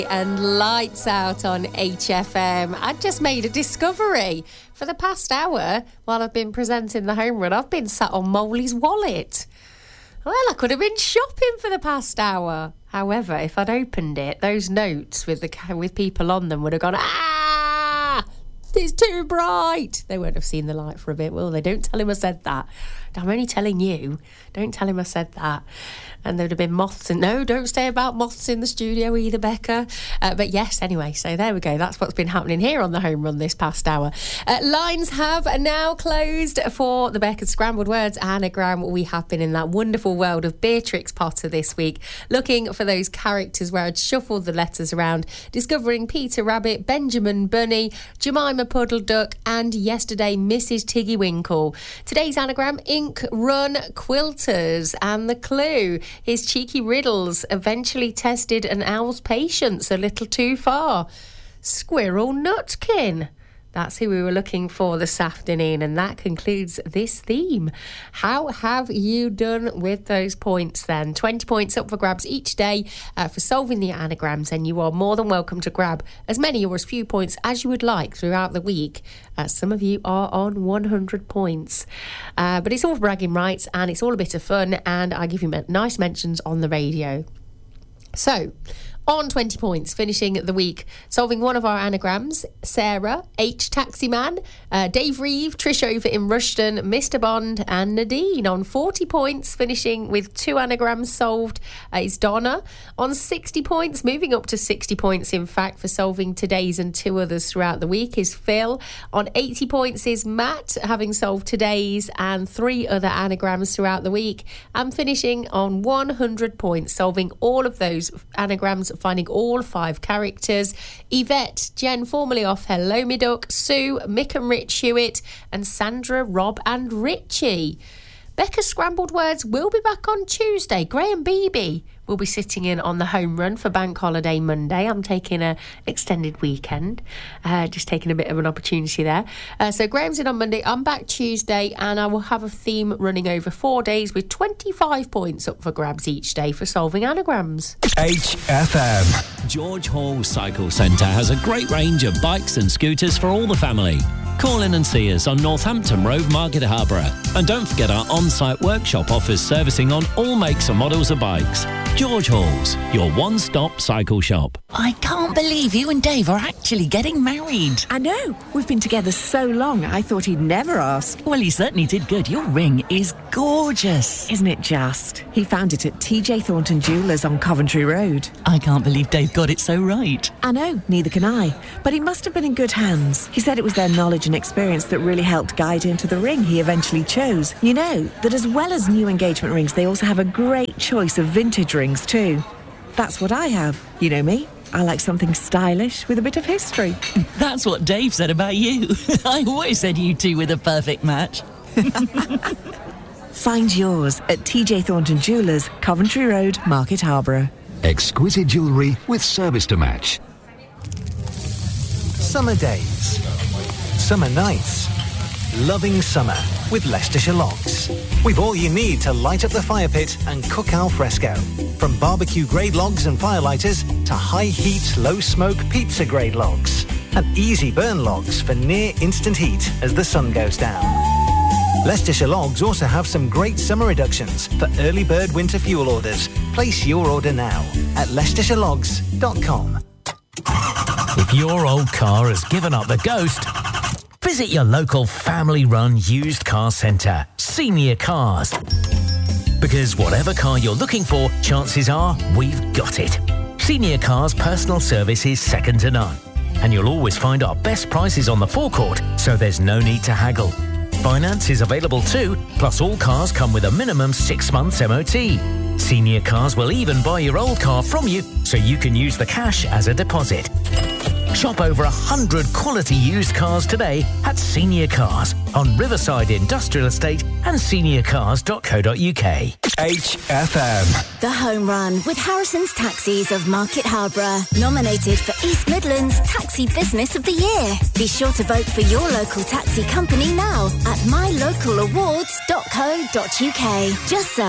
And Lights Out on HFM. I just made a discovery. For the past hour, while I've been presenting the home run, I've been sat on Molly's wallet. Well, I could have been shopping for the past hour. However, if I'd opened it, those notes with people on them would have gone, it's too bright. They won't have seen the light for a bit, will they? Don't tell him I said that. I'm only telling you. Don't tell him I said that. And there would have been moths. And no, don't say about moths in the studio either, Becca. But yes, anyway, so there we go. That's what's been happening here on the home run this past hour. Lines have now closed for the Becca Scrambled Words anagram. We have been in that wonderful world of Beatrix Potter this week, looking for those characters where I'd shuffled the letters around, discovering Peter Rabbit, Benjamin Bunny, Jemima Puddle Duck, and yesterday, Mrs. Tiggy Winkle. Today's anagram, Ink Run Quilters, and the clue, his cheeky riddles eventually tested an owl's patience a little too far. Squirrel Nutkin. That's who we were looking for this afternoon, and that concludes this theme. How have you done with those points then? 20 points up for grabs each day for solving the anagrams, and you are more than welcome to grab as many or as few points as you would like throughout the week. Some of you are on 100 points. But it's all bragging rights, and it's all a bit of fun, and I give you nice mentions on the radio. So, on 20 points, finishing the week, solving one of our anagrams, Sarah, H. Taximan, Dave Reeve, Trish Over in Rushton, Mr. Bond and Nadine. On 40 points, finishing with 2 anagrams solved, is Donna. On 60 points, moving up to 60 points, in fact, for solving today's and 2 others throughout the week, is Phil. On 80 points is Matt, having solved today's and 3 other anagrams throughout the week. And finishing on 100 points, solving all of those anagrams, finding all 5 characters, Yvette, Jen, formerly off Hello Me Duck, Sue, Mick and Rich Hewitt, and Sandra, Rob and Richie. Becca's Scrambled Words will be back on Tuesday. Graham Beebe will be sitting in on the home run for Bank Holiday Monday. I'm taking an extended weekend, just taking a bit of an opportunity there. So Graham's in on Monday. I'm back Tuesday, and I will have a theme running over 4 days with 25 points up for grabs each day for solving anagrams. HFM. George Hall Cycle Centre has a great range of bikes and scooters for all the family. Call in and see us on Northampton Road, Market Harborough. And don't forget our on-site workshop offers servicing on all makes and models of bikes. George Hall's, your one-stop cycle shop. I can't believe you and Dave are actually getting married. I know. We've been together so long, I thought he'd never ask. Well, he certainly did good. Your ring is gorgeous. Isn't it just? He found it at TJ Thornton Jewellers on Coventry Road. I can't believe Dave got it so right. I know, neither can I. But he must have been in good hands. He said it was their knowledge and experience that really helped guide him to the ring he eventually chose. You know, that as well as new engagement rings, they also have a great choice of vintage rings too. That's what I have. You know me. I like something stylish with a bit of history. That's what Dave said about you. I always said you two were the perfect match. Find yours at TJ Thornton Jewellers, Coventry Road, Market Harborough. Exquisite jewellery with service to match. Summer days. Summer nights. Loving summer with Leicestershire Logs. We've all you need to light up the fire pit and cook al fresco. From barbecue grade logs and firelighters to high heat, low smoke pizza grade logs. And easy burn logs for near instant heat as the sun goes down. Leicestershire Logs also have some great summer reductions for early bird winter fuel orders. Place your order now at leicestershire.com. If your old car has given up the ghost, visit your local family-run used car centre, Senior Cars. Because whatever car you're looking for, chances are we've got it. Senior Cars' personal service is second to none. And you'll always find our best prices on the forecourt, so there's no need to haggle. Finance is available too, plus all cars come with a minimum 6 months MOT. Senior Cars will even buy your old car from you, so you can use the cash as a deposit. Shop over 100 quality used cars today at Senior Cars on Riverside Industrial Estate and seniorcars.co.uk. HFM. The Home Run with Harrison's Taxis of Market Harborough. Nominated for East Midlands Taxi Business of the Year. Be sure to vote for your local taxi company now at mylocalawards.co.uk. Just so